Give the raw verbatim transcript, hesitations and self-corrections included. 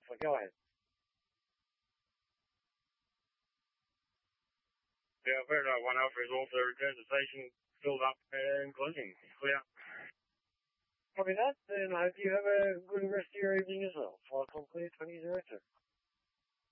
so go ahead. Yeah, fair enough. One Alpha is also return to station, filled up and closing. Clear. Copy that, and I hope you have a good rest of your evening as well. Flight Clear twenty oh two.